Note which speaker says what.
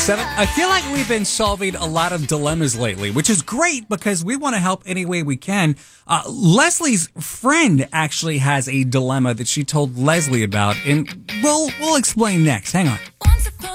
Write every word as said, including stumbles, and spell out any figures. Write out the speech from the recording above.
Speaker 1: Seven. I feel like we've been solving a lot of dilemmas lately, which is great because we want to help any way we can. Uh, Leslie's friend actually has a dilemma that she told Leslie about, and we'll we'll explain next. Hang on.